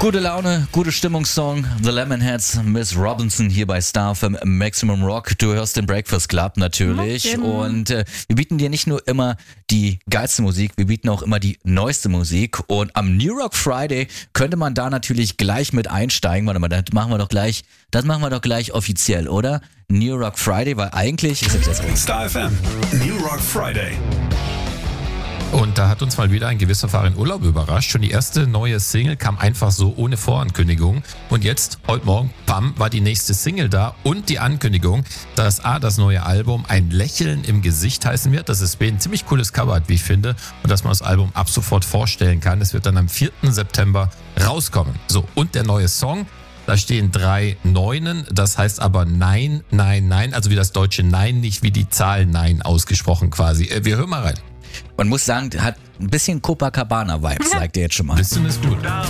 Gute Laune, gute Stimmungssong. The Lemonheads, Miss Robinson hier bei Star FM Maximum Rock. Du hörst den Breakfast Club natürlich. Und wir bieten dir nicht nur immer die geilste Musik, wir bieten auch immer die neueste Musik. Und am New Rock Friday könnte man da natürlich gleich mit einsteigen. Warte mal, das machen wir doch gleich offiziell, oder? New Rock Friday, weil eigentlich ist es jetzt Star FM, New Rock Friday. Und da hat uns mal wieder ein gewisser Fahrer in Urlaub überrascht. Schon die erste neue Single kam einfach so ohne Vorankündigung. Und jetzt, heute Morgen, bam, war die nächste Single da und die Ankündigung, dass das neue Album Ein Lächeln im Gesicht heißen wird. Das ist ein ziemlich cooles Cover hat, wie ich finde. Und dass man das Album ab sofort vorstellen kann. Es wird dann am 4. September rauskommen. So, und der neue Song. Da stehen 3 Neunen, das heißt aber Nein, Nein, Nein. Also wie das deutsche Nein, nicht wie die Zahl Nein ausgesprochen quasi. Wir hören mal rein. Man muss sagen, hat ein bisschen Copacabana-Vibes, sagt ihr jetzt schon mal. Bisschen ist gut. Star